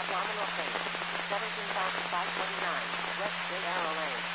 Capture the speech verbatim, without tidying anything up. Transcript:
abdominal pain. seventeen thousand five hundred twenty-nine, West J. Arrow Lane.